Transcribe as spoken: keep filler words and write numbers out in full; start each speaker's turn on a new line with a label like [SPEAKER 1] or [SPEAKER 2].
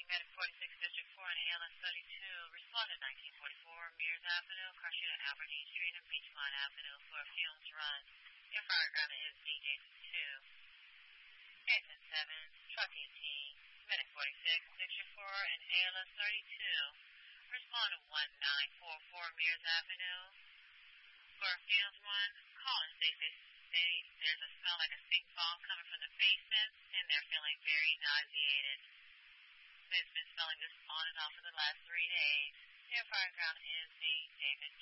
[SPEAKER 1] Medic forty-six, District four, and A L S thirty-two responded nineteen forty-four, Mears Avenue, car shoot at Aberdeen Street and Beachmont Avenue for a fumes run. Your fire gunner is D J two. eight ten seven, Truck eighteen, Medic forty-six, District four, and A L S thirty-two responded one nine four four, Mears Avenue for a fumes run. Call and state they say there's a smell like a stink bomb coming from the basement, and they're feeling very nauseated. They've been smelling this on and off for the last three days. Your fire ground is the David